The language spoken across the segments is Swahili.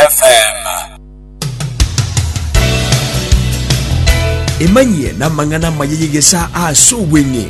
FM. Emanye na mangana mayegesa asubwenye.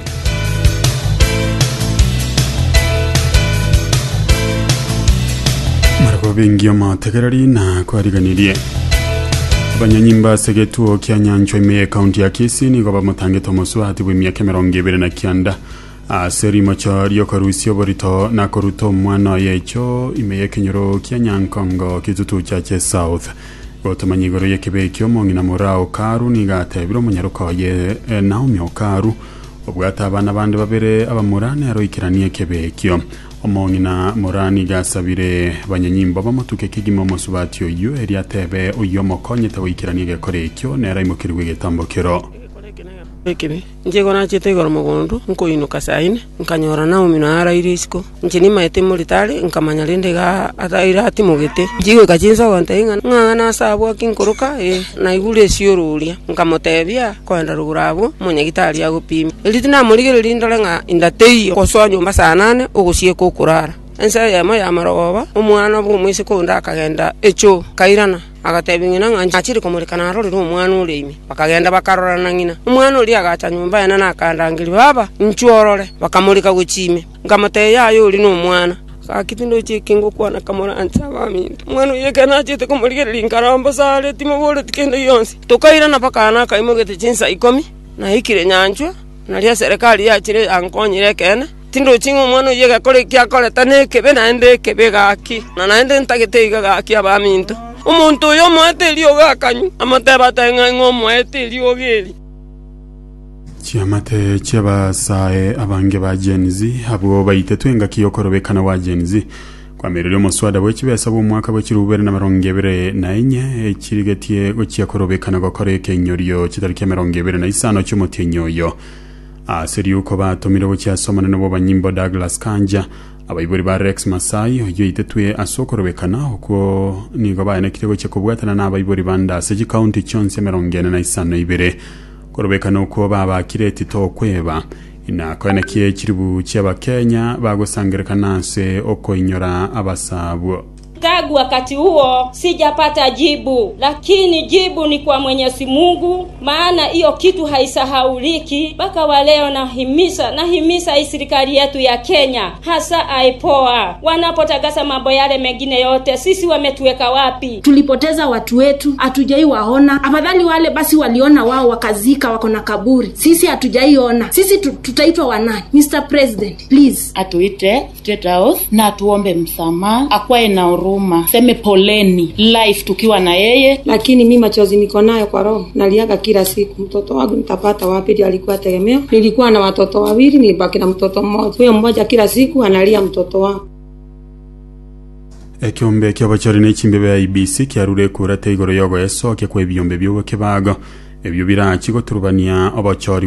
Marako bengi amategerari na kwariganirie. Abanyanyimba segetuo kya Nyanchwa ime kaunti ya Kisii nigo bamutange Tomosu hati w'imyaka 29 aseri machari yokarusio borito na koruto mwana yecho ime kenyoro kya Nyankongo kitutu cha South gotomanyigoro yekebekyo mongina morao karu nigatebiro munyaruko ye Naomi Okaru obwata abana bande babere abamurane aroikiranie kebekyo omongina morani gasabire banyanyimba bamutuke kigimo musubati oyo eri atebe oyo mokonyete wikiranie gekorekyo nera imukirwe getambokero ekebe njego na chete goro mogondo nko inuka saine nkanyora na umina ara irisko nchini maete molitale nkamanya lende ga ataira ati mogete jiwe kachinza wantenga ngana sabwa kinkoroka na igule siyorulia nkamotebia kwenda rugurabo munyagitari agupima elitina muligere lindole nga indatei koso nyumba sanane ogusie kokurara ensa ya maya maroba umwana bumwise ko ndakagenda echo kairana agatebingina nganje achiri komulikana rori umwana uleimi bakagenda bakarorana ngina umwana uli agacha nyumba yana nakandangiri baba nchorore bakamulika guchime ngamate yayo uli no mwana akitindo chikingo kwana kamora ansaba mintu mwana yekana chete komuligere linkaramba sale timobole tikende yonsi tokairana bakana kaimogete chinsa 10 na ikire Nyanchwa nalia serikali yachire ankonyire kene tindo chingo mwana yega kole kya kole tane kebe naende kebe gaki na naende ntagete gaki abaminto umuntu yo mwete liyo gakanyu amateba tenga ngo mwete liyo geli Chiamate chabasae abange ba Gen Z abo bayitetwenga kiyokorobekana wa Gen Z kwa merero muswada w'ekibesa bo mwaka w'ekirubere na 2024 ekirigetie gokiyakorobekana gokoreke inyorio kitarike 2025 cy'umutinyoyo aseri uko batomire bucyasomana nabo banyimbo Douglas Kanja abayibori ba Rex Masai oyo yitetwe asokorobekana uko nigo bayane kirego cyo kubwatana n'abayibori banda Seji County Chonse 42 korobekana uko baba kireti to kweba inakwana kiye kiribu cy'abakenya bagosangerekana se oko inyora abasabo Kagu wakati huo sijapata jibu, lakini jibu ni kwa Mwenyezi Mungu, maana hiyo kitu haisahauliki. Baka wa leo nahimisa hii serikali yetu ya Kenya, hasa aipoa wanapotagasa mambo yale mengine yote. Sisi wametuweka wapi? Tulipoteza watu wetu, hatujaiwaona. Afadhali wale basi waliona wao wakazika wako na kaburi. Sisi hatujaiona. Sisi tutaitwa wanani? Mr. President, please atuite State House na tuombe msamaha, akwae na seme poleni life tukiwa na yeye. Lakini mimi machozi niko nayo kwa roho, naliaga kila siku. Mtoto wangu nitapata wapi? Alikuwa tegemeo. Nilikuwa na watoto wawili, nilibaki na mtoto mmoja. Huyo mmoja kila siku analia mtoto wangu. Ekyombe kyabachari n'ekimbebe ya IBC kyarure kurate igoro yogo yasoke kwa ebyombe byo kebago ebyo birakigo turubania abachari